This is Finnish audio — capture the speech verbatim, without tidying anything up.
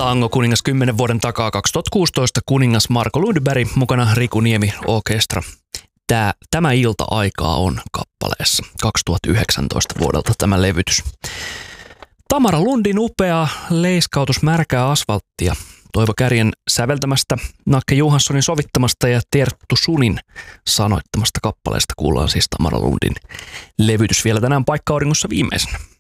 Tango kuningas kymmenen vuoden takaa kaksituhattakuusitoista kuningas Marko Lundberg, mukana Riku Niemi Orkestra. Tää, tämä ilta-aikaa on kappaleessa kaksituhattayhdeksäntoista vuodelta tämä levytys. Tamara Lundin upea leiskautus märkää asfalttia. Toivo Kärjen säveltämästä, Nakke Johanssonin sovittamasta ja Terttu Sunin sanoittamasta kappaleesta kuullaan siis Tamara Lundin levytys vielä tänään Paikka Auringossa viimeisenä.